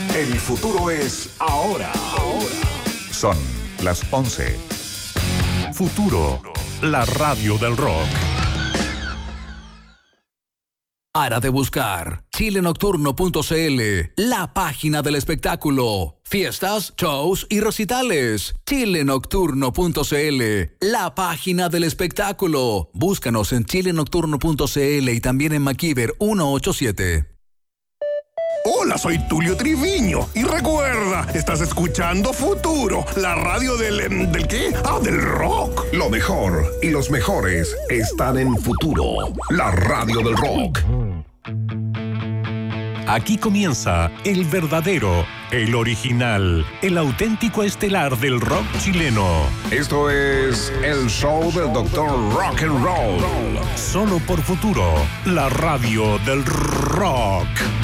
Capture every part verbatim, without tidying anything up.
El futuro es ahora. Ahora. Son las once. Futuro, la radio del rock. Para de buscar chile nocturno punto c l, la página del espectáculo. Fiestas, shows y recitales. chile nocturno punto c l, la página del espectáculo. Búscanos en chile nocturno punto c l y también en MacIver ciento ochenta y siete. Hola, soy Tulio Triviño y recuerda, estás escuchando Futuro, la radio del... ¿del qué? Ah, del rock. Lo mejor y los mejores están en Futuro, la radio del rock. Aquí comienza el verdadero, el original, el auténtico estelar del rock chileno. Esto es el show del doctor Rock and Roll. Solo por Futuro, la radio del rock.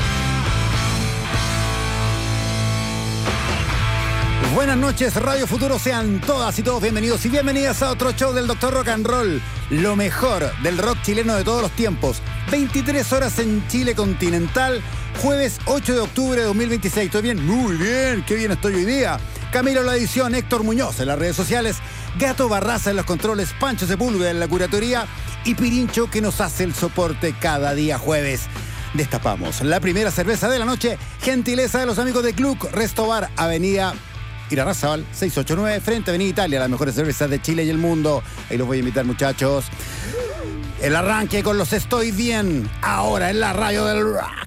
Buenas noches, Radio Futuro, sean todas y todos bienvenidos y bienvenidas a otro show del doctor Rock and Roll, lo mejor del rock chileno de todos los tiempos. veintitrés horas en Chile continental, jueves ocho de octubre de dos mil veintiséis. ¿Estoy bien? Muy bien, qué bien estoy hoy día. Camilo en la edición, Héctor Muñoz en las redes sociales, Gato Barraza en los controles, Pancho Sepúlveda en la curatoría y Pirincho que nos hace el soporte cada día jueves. Destapamos la primera cerveza de la noche, gentileza de los amigos de Club Resto Bar, Avenida Irarrázaval seiscientos ochenta y nueve, frente a Avenida Italia, las mejores cervezas de Chile y el mundo. Ahí los voy a invitar, muchachos. El arranque con los Estoy Bien, ahora en la radio del rock.